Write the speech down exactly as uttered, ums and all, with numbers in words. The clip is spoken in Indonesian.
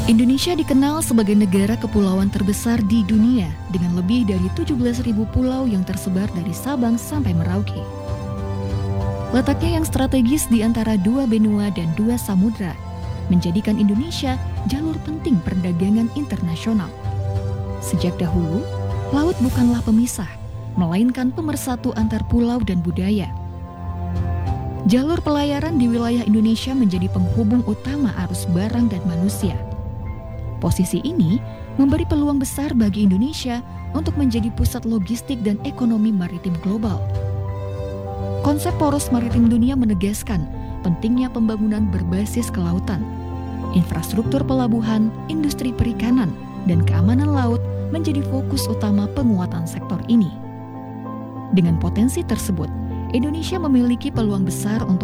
Indonesia dikenal sebagai negara kepulauan terbesar di dunia dengan lebih dari tujuh belas ribu pulau yang tersebar dari Sabang sampai Merauke. Letaknya yang strategis di antara dua benua dan dua samudra menjadikan Indonesia jalur penting perdagangan internasional. Sejak dahulu, laut bukanlah pemisah, melainkan pemersatu antar pulau dan budaya. Jalur pelayaran di wilayah Indonesia menjadi penghubung utama arus barang dan manusia. Posisi ini memberi peluang besar bagi Indonesia untuk menjadi pusat logistik dan ekonomi maritim global. Konsep poros maritim dunia menegaskan pentingnya pembangunan berbasis kelautan. Infrastruktur pelabuhan, industri perikanan, dan keamanan laut menjadi fokus utama penguatan sektor ini. Dengan potensi tersebut, Indonesia memiliki peluang besar untuk